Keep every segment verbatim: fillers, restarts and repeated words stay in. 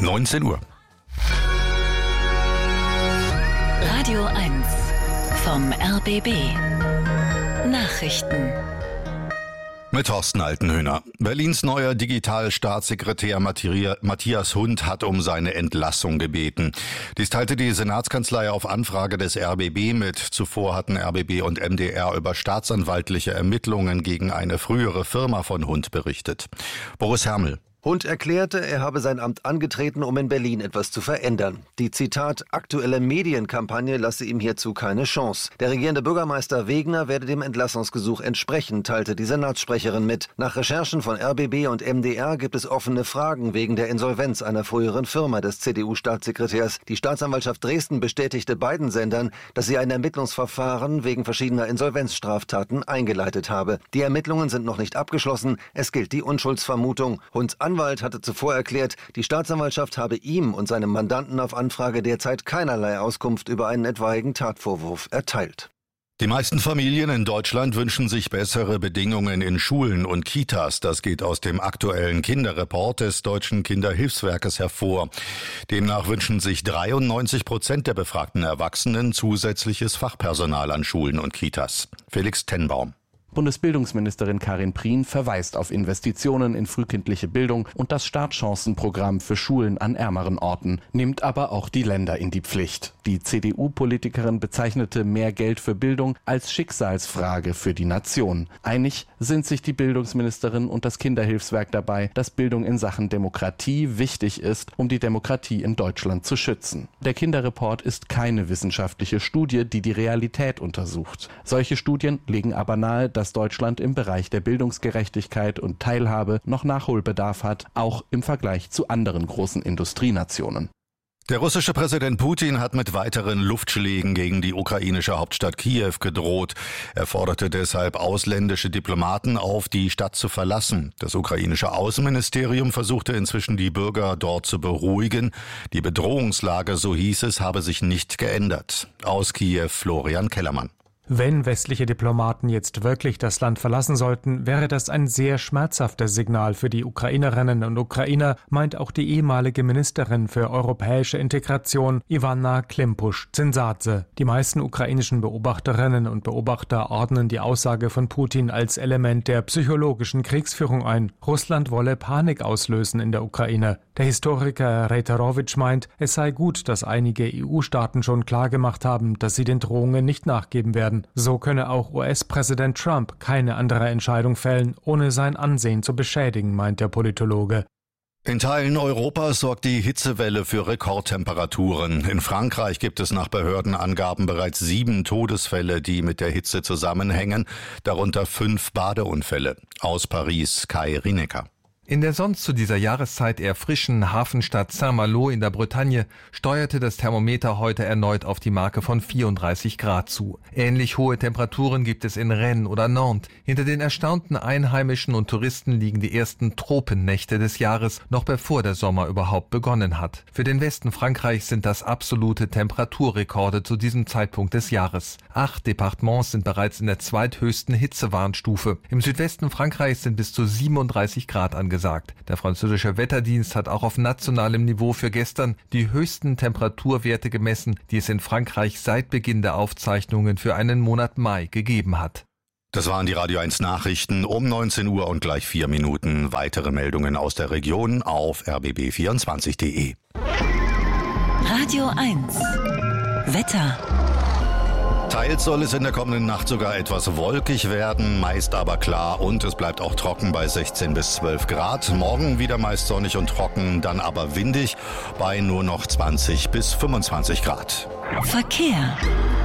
neunzehn Uhr. Radio eins vom R B B. Nachrichten. Mit Thorsten Altenhöhner. Berlins neuer Digitalstaatssekretär Matthias Hund hat um seine Entlassung gebeten. Dies teilte die Senatskanzlei auf Anfrage des R B B mit. Zuvor hatten R B B und M D R über staatsanwaltliche Ermittlungen gegen eine frühere Firma von Hund berichtet. Boris Hermel. Hund erklärte, er habe sein Amt angetreten, um in Berlin etwas zu verändern. Die, Zitat, aktuelle Medienkampagne lasse ihm hierzu keine Chance. Der regierende Bürgermeister Wegner werde dem Entlassungsgesuch entsprechen, teilte die Senatssprecherin mit. Nach Recherchen von R B B und M D R gibt es offene Fragen wegen der Insolvenz einer früheren Firma des C D U-Staatssekretärs. Die Staatsanwaltschaft Dresden bestätigte beiden Sendern, dass sie ein Ermittlungsverfahren wegen verschiedener Insolvenzstraftaten eingeleitet habe. Die Ermittlungen sind noch nicht abgeschlossen. Es gilt die Unschuldsvermutung. Hunds Anwalt hatte zuvor erklärt, die Staatsanwaltschaft habe ihm und seinem Mandanten auf Anfrage derzeit keinerlei Auskunft über einen etwaigen Tatvorwurf erteilt. Die meisten Familien in Deutschland wünschen sich bessere Bedingungen in Schulen und Kitas. Das geht aus dem aktuellen Kinderreport des Deutschen Kinderhilfswerkes hervor. Demnach wünschen sich dreiundneunzig Prozent der befragten Erwachsenen zusätzliches Fachpersonal an Schulen und Kitas. Felix Tenbaum. Bundesbildungsministerin Karin Prien verweist auf Investitionen in frühkindliche Bildung und das Startchancenprogramm für Schulen an ärmeren Orten, nimmt aber auch die Länder in die Pflicht. Die C D U-Politikerin bezeichnete mehr Geld für Bildung als Schicksalsfrage für die Nation. Einig sind sich die Bildungsministerin und das Kinderhilfswerk dabei, dass Bildung in Sachen Demokratie wichtig ist, um die Demokratie in Deutschland zu schützen. Der Kinderreport ist keine wissenschaftliche Studie, die die Realität untersucht. Solche Studien legen aber nahe, dass dass Deutschland im Bereich der Bildungsgerechtigkeit und Teilhabe noch Nachholbedarf hat, auch im Vergleich zu anderen großen Industrienationen. Der russische Präsident Putin hat mit weiteren Luftschlägen gegen die ukrainische Hauptstadt Kiew gedroht. Er forderte deshalb ausländische Diplomaten auf, die Stadt zu verlassen. Das ukrainische Außenministerium versuchte inzwischen, die Bürger dort zu beruhigen. Die Bedrohungslage, so hieß es, habe sich nicht geändert. Aus Kiew Florian Kellermann. Wenn westliche Diplomaten jetzt wirklich das Land verlassen sollten, wäre das ein sehr schmerzhaftes Signal für die Ukrainerinnen und Ukrainer, meint auch die ehemalige Ministerin für europäische Integration Iwana Klimpusch-Zinsadze. Die meisten ukrainischen Beobachterinnen und Beobachter ordnen die Aussage von Putin als Element der psychologischen Kriegsführung ein. Russland wolle Panik auslösen in der Ukraine. Der Historiker Reiterowitsch meint, es sei gut, dass einige E U-Staaten schon klargemacht haben, dass sie den Drohungen nicht nachgeben werden. So könne auch U S-Präsident Trump keine andere Entscheidung fällen, ohne sein Ansehen zu beschädigen, meint der Politologe. In Teilen Europas sorgt die Hitzewelle für Rekordtemperaturen. In Frankreich gibt es nach Behördenangaben bereits sieben Todesfälle, die mit der Hitze zusammenhängen, darunter fünf Badeunfälle. Aus Paris Kai Rinecker. In der sonst zu dieser Jahreszeit eher frischen Hafenstadt Saint-Malo in der Bretagne steuerte das Thermometer heute erneut auf die Marke von vierunddreißig Grad zu. Ähnlich hohe Temperaturen gibt es in Rennes oder Nantes. Hinter den erstaunten Einheimischen und Touristen liegen die ersten Tropennächte des Jahres, noch bevor der Sommer überhaupt begonnen hat. Für den Westen Frankreichs sind das absolute Temperaturrekorde zu diesem Zeitpunkt des Jahres. Acht Departements sind bereits in der zweithöchsten Hitzewarnstufe. Im Südwesten Frankreichs sind bis zu siebenunddreißig Grad angesagt. Gesagt. Der französische Wetterdienst hat auch auf nationalem Niveau für gestern die höchsten Temperaturwerte gemessen, die es in Frankreich seit Beginn der Aufzeichnungen für einen Monat Mai gegeben hat. Das waren die Radio eins Nachrichten um neunzehn Uhr und gleich vier Minuten. Weitere Meldungen aus der Region auf r b b vierundzwanzig punkt d e. Radio eins Wetter. Teils soll es in der kommenden Nacht sogar etwas wolkig werden, meist aber klar und es bleibt auch trocken bei sechzehn bis zwölf Grad. Morgen wieder meist sonnig und trocken, dann aber windig bei nur noch zwanzig bis fünfundzwanzig Grad. Verkehr.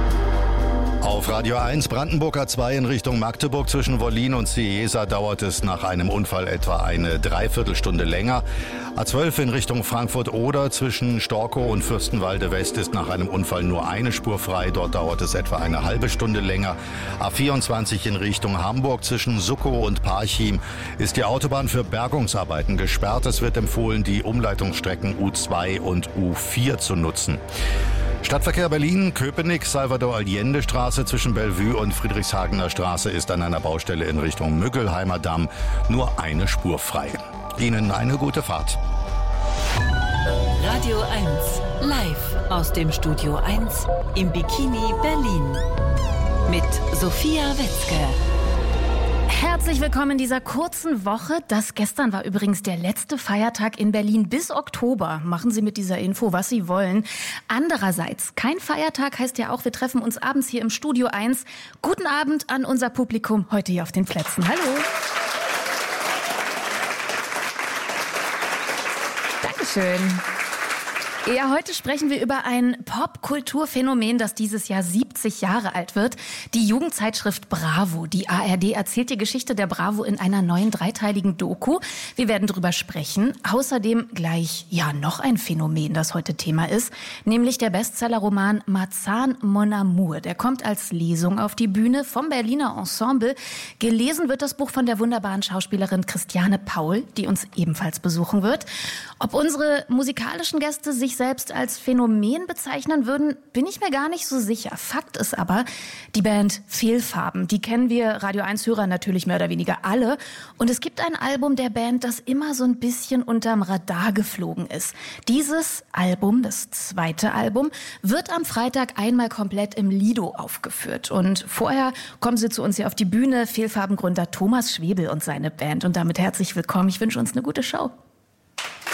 Auf Radio eins Brandenburg A zwei in Richtung Magdeburg zwischen Wollin und Cieza dauert es nach einem Unfall etwa eine Dreiviertelstunde länger. A zwölf in Richtung Frankfurt-Oder zwischen Storkow und Fürstenwalde West ist nach einem Unfall nur eine Spur frei. Dort dauert es etwa eine halbe Stunde länger. A vierundzwanzig in Richtung Hamburg zwischen Suckow und Parchim ist die Autobahn für Bergungsarbeiten gesperrt. Es wird empfohlen, die Umleitungsstrecken U zwei und U vier zu nutzen. Stadtverkehr Berlin, Köpenick, Salvador-Allende-Straße zwischen Bellevue und Friedrichshagener Straße ist an einer Baustelle in Richtung Müggelheimer Damm nur eine Spur frei. Ihnen eine gute Fahrt. Radio eins, live aus dem Studio eins im Bikini Berlin. Mit Sophia Wetzke. Herzlich willkommen in dieser kurzen Woche. Das gestern war übrigens der letzte Feiertag in Berlin bis Oktober. Machen Sie mit dieser Info, was Sie wollen. Andererseits, kein Feiertag heißt ja auch, wir treffen uns abends hier im Studio eins. Guten Abend an unser Publikum heute hier auf den Plätzen. Hallo. Dankeschön. Ja, heute sprechen wir über ein Popkulturphänomen, das dieses Jahr siebzig Jahre alt wird. Die Jugendzeitschrift Bravo. Die A R D erzählt die Geschichte der Bravo in einer neuen dreiteiligen Doku. Wir werden drüber sprechen. Außerdem gleich, ja, noch ein Phänomen, das heute Thema ist, nämlich der Bestsellerroman Marzahn Mon Amour. Der kommt als Lesung auf die Bühne vom Berliner Ensemble. Gelesen wird das Buch von der wunderbaren Schauspielerin Christiane Paul, die uns ebenfalls besuchen wird. Ob unsere musikalischen Gäste sich selbst als Phänomen bezeichnen würden, bin ich mir gar nicht so sicher. Fakt ist aber, die Band Fehlfarben, die kennen wir Radio eins Hörer natürlich mehr oder weniger alle. Und es gibt ein Album der Band, das immer so ein bisschen unterm Radar geflogen ist. Dieses Album, das zweite Album, wird am Freitag einmal komplett im Lido aufgeführt. Und vorher kommen sie zu uns hier auf die Bühne, Fehlfarbengründer Thomas Schwebel und seine Band. Und damit herzlich willkommen. Ich wünsche uns eine gute Show.